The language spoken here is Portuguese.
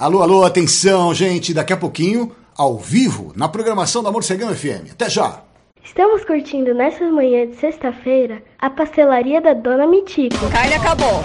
Alô, alô, atenção, gente. Daqui a pouquinho, ao vivo, na programação da Morcegão FM. Até já! Estamos curtindo nessa manhã de sexta-feira a pastelaria da Dona Mitico. Carne acabou.